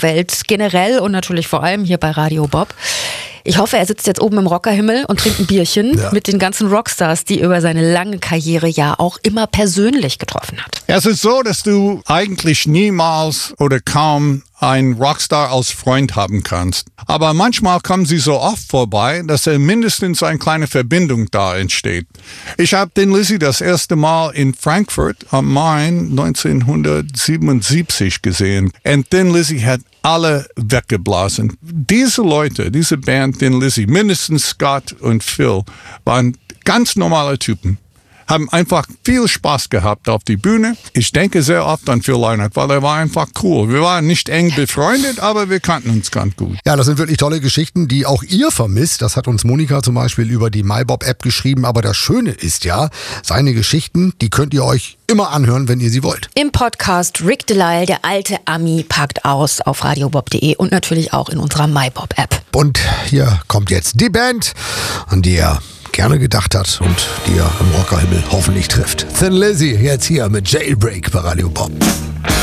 Musikwelt generell und natürlich vor allem hier bei Radio Bob. Ich hoffe, er sitzt jetzt oben im Rockerhimmel und trinkt ein Bierchen mit den ganzen Rockstars, die über seine lange Karriere ja auch immer persönlich getroffen hat. Es ist so, dass du eigentlich niemals oder kaum einen Rockstar als Freund haben kannst. Aber manchmal kommen sie so oft vorbei, dass mindestens eine kleine Verbindung da entsteht. Ich habe Thin Lizzy das erste Mal in Frankfurt am Main 1977 gesehen. Und Thin Lizzy hat alle weggeblasen. Diese Leute, diese Band Thin Lizzy, mindestens Scott und Phil, waren ganz normale Typen. Haben einfach viel Spaß gehabt auf die Bühne. Ich denke sehr oft an Phil Lynott, weil er war einfach cool. Wir waren nicht eng befreundet, aber wir kannten uns ganz gut. Ja, das sind wirklich tolle Geschichten, die auch ihr vermisst. Das hat uns Monika zum Beispiel über die MyBob-App geschrieben. Aber das Schöne ist ja, seine Geschichten, die könnt ihr euch immer anhören, wenn ihr sie wollt. Im Podcast Rick Delisle, der alte Ami, packt aus auf radiobob.de und natürlich auch in unserer MyBob-App. Und hier kommt jetzt die Band, an die er gerne gedacht hat und die er im Rockerhimmel hoffentlich trifft. Thin Lizzy jetzt hier mit Jailbreak bei Radio Bob.